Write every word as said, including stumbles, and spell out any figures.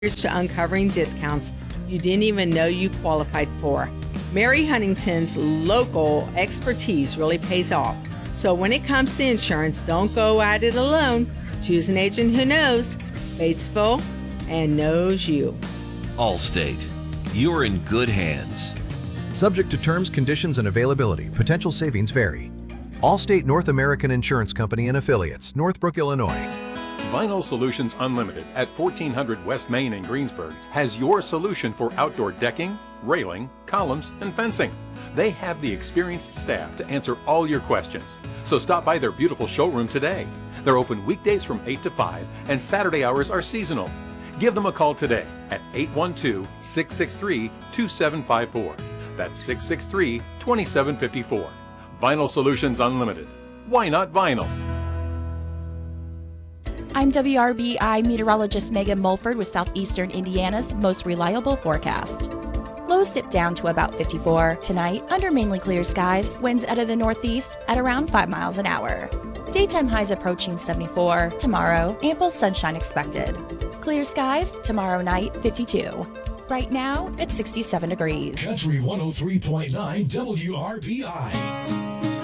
to uncovering discounts you didn't even know you qualified for. Mary Huntington's local expertise really pays off. So when it comes to insurance, don't go at it alone. Choose an agent who knows Batesville and knows you. Allstate. You're in good hands. Subject to terms, conditions, and availability. Potential savings vary. Allstate North American Insurance Company and Affiliates, Northbrook, Illinois. Vinyl Solutions Unlimited at fourteen hundred West Main in Greensburg has your solution for outdoor decking, railing, columns, and fencing. They have the experienced staff to answer all your questions. So stop by their beautiful showroom today. They're open weekdays from eight to five, and Saturday hours are seasonal. Give them a call today at eight one two, six six three, two seven five four. That's six six three, two seven five four. Vinyl Solutions Unlimited. Why not vinyl? I'm W R B I meteorologist Megan Mulford with Southeastern Indiana's most reliable forecast. Lows dip down to about fifty-four. Tonight, under mainly clear skies, winds out of the northeast at around five miles an hour. Daytime highs approaching seventy-four. Tomorrow, ample sunshine expected. Clear skies, tomorrow night, fifty-two. Right now, it's sixty-seven degrees. Country one oh three point nine W R B I.